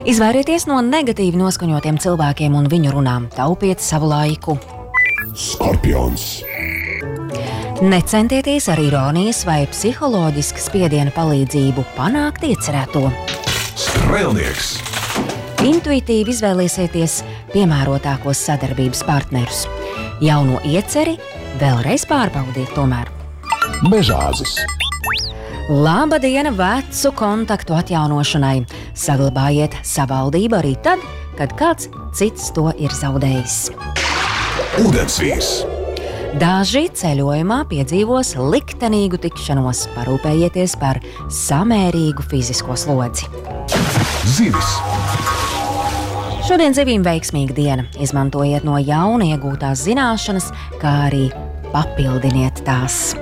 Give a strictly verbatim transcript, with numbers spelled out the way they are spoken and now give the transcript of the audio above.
Izvairieties no negatīvi noskaņotiem cilvēkiem un viņu runām, taupiet savu laiku. Skorpions. Necentieties ar ironijas vai psiholoģisku spiediena palīdzību panākt iecerēto. Strēlnieks. Intuitīvi izvēlēsieties piemērotākos sadarbības partnerus. Jauno ieceri vēlreiz pārbaudiet tomēr. Mežāzis. Laba diena vecu kontaktu atjaunošanai. Saglabājiet savaldību arī tad, kad kāds cits to ir zaudējis. Ūdensvīrs. Daži ceļojumā piedzīvos liktenīgu tikšanos, parūpējieties par samērīgu fizisko slodzi. Zivis. Šodien zivīm veiksmīga diena. Izmantojiet no jauna iegūtās zināšanas, kā arī papildiniet tās.